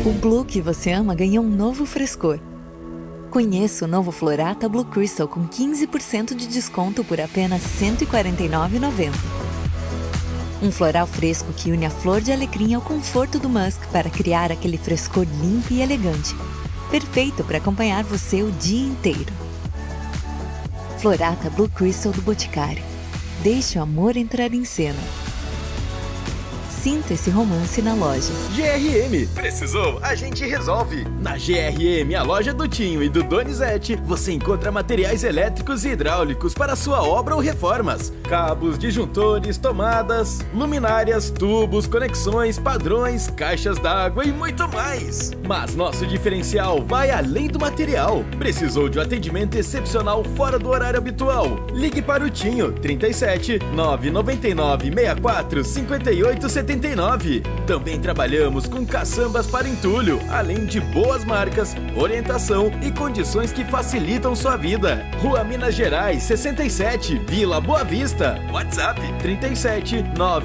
O Blue que você ama ganhou um novo frescor. Conheça o novo Florata Blue Crystal com 15% de desconto por apenas R$ 149,90. Um floral fresco que une a flor de alecrim ao conforto do musk para criar aquele frescor limpo e elegante. Perfeito para acompanhar você o dia inteiro. Florata Blue Crystal do Boticário. Deixe o amor entrar em cena. Sinta esse romance na loja. GRM. Precisou? A gente resolve. Na GRM, a loja do Tinho e do Donizete, você encontra materiais elétricos e hidráulicos para sua obra ou reformas. Cabos, disjuntores, tomadas, luminárias, tubos, conexões, padrões, caixas d'água e muito mais. Mas nosso diferencial vai além do material. Precisou de um atendimento excepcional fora do horário habitual? Ligue para o Tinho, 37 999 64 58 79. Também trabalhamos com caçambas para entulho, além de boas marcas, orientação e condições que facilitam sua vida. Rua Minas Gerais, 67, Vila Boa Vista. WhatsApp 37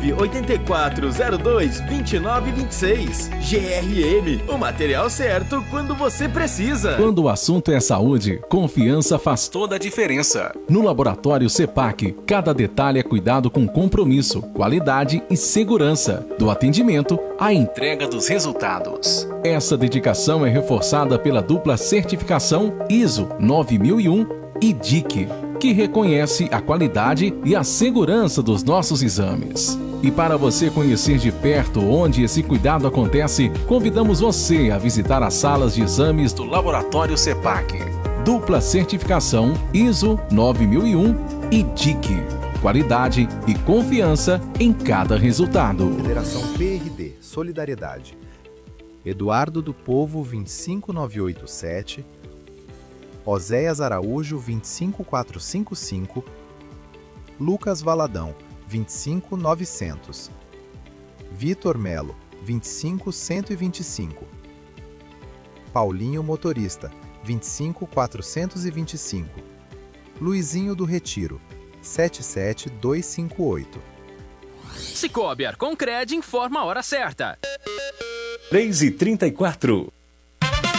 98402 2926. GRM, o material certo quando você precisa. Quando o assunto é saúde, confiança faz toda a diferença. No Laboratório CEPAC, cada detalhe é cuidado com compromisso, qualidade e segurança. Do atendimento à entrega dos resultados. Essa dedicação é reforçada pela dupla certificação ISO 9001 e DIC, que reconhece a qualidade e a segurança dos nossos exames. E para você conhecer de perto onde esse cuidado acontece, convidamos você a visitar as salas de exames do Laboratório CEPAC. Dupla certificação ISO 9001 e DIC. Qualidade e confiança em cada resultado. Federação PRD, Solidariedade. Eduardo do Povo, 25987. Oséias Araújo, 25455. Lucas Valadão, 25900. Vitor Melo, 25125. Paulinho Motorista, 25425. Luizinho do Retiro, 77258. Cicobi Arconcred informa a hora certa. 3h34.